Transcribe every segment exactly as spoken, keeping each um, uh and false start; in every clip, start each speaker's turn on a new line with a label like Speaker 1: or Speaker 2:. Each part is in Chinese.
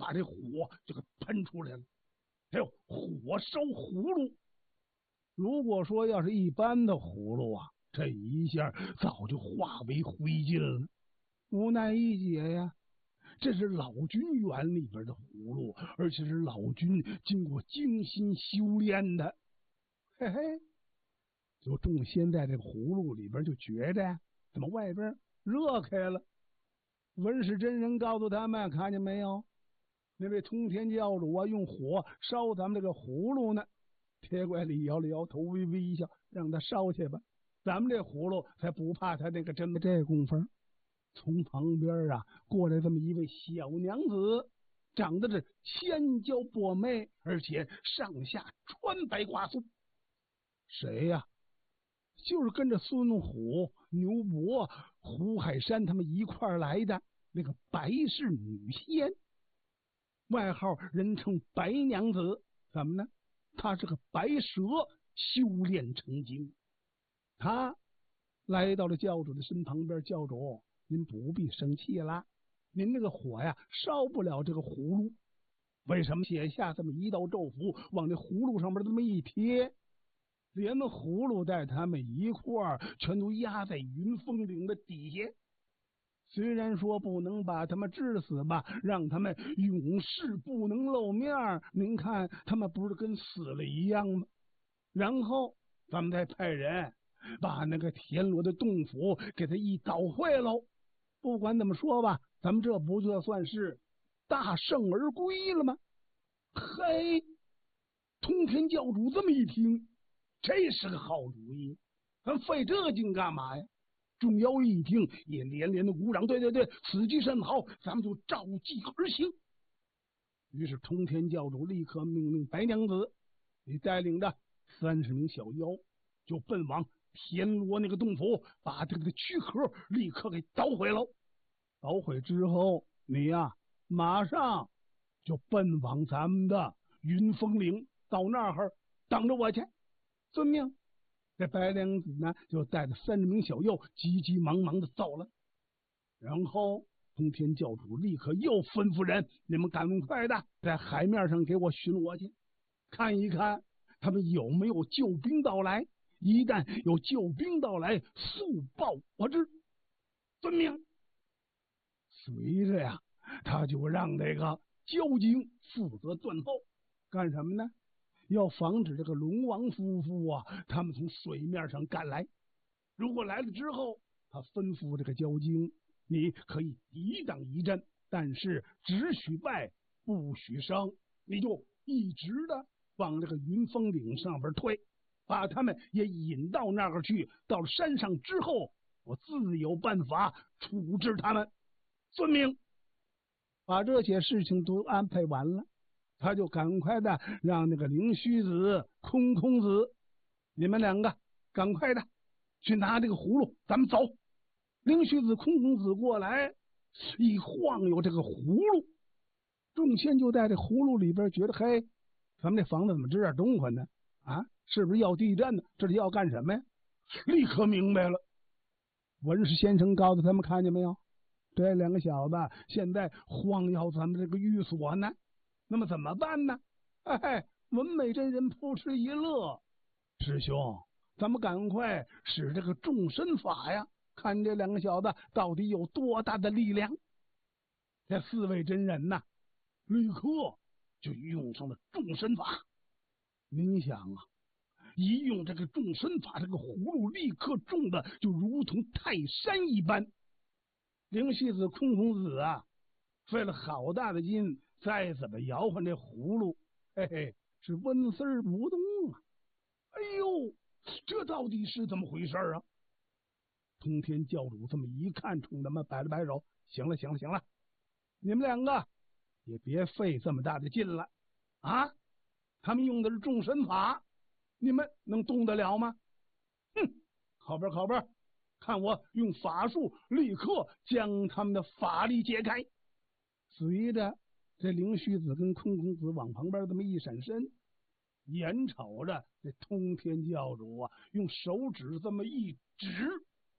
Speaker 1: 把这火就给喷出来了。还有火烧葫芦，如果说要是一般的葫芦啊，这一下早就化为灰烬了。无奈一解呀，这是老君园里边的葫芦，而且是老君经过精心修炼的。嘿嘿，就众仙在这个葫芦里边就觉着呀，怎么外边热开了。文史真人告诉他们，看见没有？那位通天教主啊，用火烧咱们这个葫芦呢。铁拐李摇了摇头，微微一笑，让他烧去吧。咱们这葫芦才不怕他那个真的。这功夫，从旁边啊过来这么一位小娘子，长得是千娇波媚，而且上下穿白挂素。谁呀、啊？就是跟着孙虎、牛伯、胡海山他们一块儿来的那个白氏女仙，外号人称白娘子。怎么呢？她是个白蛇修炼成精。她来到了教主的身旁边，教主，您不必生气啦，您那个火呀烧不了这个葫芦。为什么？写下这么一道咒符，往这葫芦上面这么一贴，连葫芦带他们一块儿全都压在云峰岭的底下。虽然说不能把他们治死吧，让他们永世不能露面，您看他们不是跟死了一样吗？然后咱们再派人把那个田螺的洞府给他一捣坏喽。不管怎么说吧，咱们这不就算是大胜而归了吗？嘿，通天教主这么一听，这是个好主意，咱费这劲干嘛呀？众妖一听也连连的鼓掌，对对对，此计甚好，咱们就照计而行。于是通天教主立刻命令白娘子，你带领着三十名小妖，就奔往田螺那个洞府，把这个躯壳立刻给捣毁了。捣毁之后，你呀、啊，马上就奔往咱们的云峰岭，到那儿等着我去。遵命。这白娘子呢，就带着三十名小妖，急急忙忙的走了。然后通天教主立刻又吩咐人，你们赶快的在海面上给我巡逻去，看一看他们有没有救兵到来。一旦有救兵到来，速报我知。遵命。随着呀，他就让这个交警负责断后，干什么呢？要防止这个龙王夫妇啊，他们从水面上赶来。如果来了之后，他吩咐这个交警，你可以抵挡一阵，但是只许败不许伤，你就一直的往这个云峰岭上边推，把他们也引到那儿去。到了山上之后，我自有办法处置他们。遵命。把这些事情都安排完了，他就赶快的让那个灵虚子、空空子，你们两个赶快的去拿这个葫芦，咱们走。灵虚子、空空子过来，一晃悠这个葫芦，众仙就在这葫芦里边觉得，嘿，咱们这房子怎么这样动换呢？啊，是不是要地震呢？这里要干什么呀？立刻明白了。文士先生告诉他们，看见没有？这两个小子现在晃悠咱们这个寓所呢，那么怎么办呢？哎，文美真人扑哧一乐，师兄，咱们赶快使这个众身法呀，看这两个小子到底有多大的力量。这四位真人呐，立刻就用上了众身法。您想啊，一用这个众身法，这个葫芦立刻重的就如同泰山一般。灵虚子、空空子啊，费了好大的劲，再怎么摇晃这葫芦，嘿嘿，是纹丝儿不动啊！哎呦，这到底是怎么回事啊？通天教主这么一看，冲他们摆了摆手：“行了，行了，行了，你们两个也别费这么大的劲了啊！他们用的是众神法，你们能动得了吗？哼，靠边，靠边！看我用法术立刻将他们的法力解开。”随着这灵虚子跟空空子往旁边这么一闪身，眼瞅着这通天教主啊，用手指这么一指，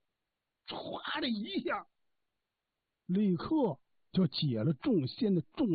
Speaker 1: 唰的一下，立刻就解了众仙的众